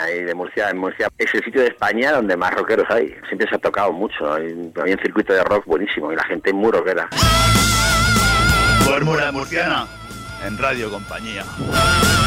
y de Murcia. En Murcia es el sitio de España donde más rockeros hay. Siempre se ha tocado mucho. Hay un circuito de rock buenísimo y la gente es muy rockera. Fórmula Murciana en Radio Compañía.